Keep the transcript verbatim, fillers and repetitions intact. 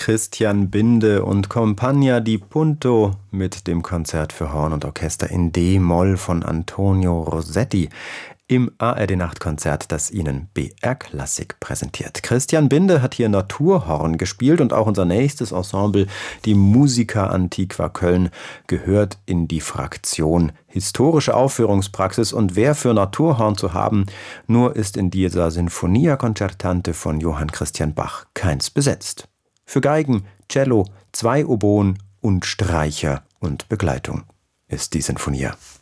Christian Binde und Compagnia di Punto mit dem Konzert für Horn und Orchester in D-Moll von Antonio Rossetti im A R D-Nachtkonzert, das Ihnen B R Klassik präsentiert. Christian Binde hat hier Naturhorn gespielt und auch unser nächstes Ensemble, die Musica Antiqua Köln, gehört in die Fraktion Historische Aufführungspraxis. Und wer für Naturhorn zu haben, nur ist in dieser Sinfonia Concertante von Johann Christian Bach keins besetzt. Für Geigen, Cello, zwei Oboen und Streicher und Begleitung ist die Sinfonia.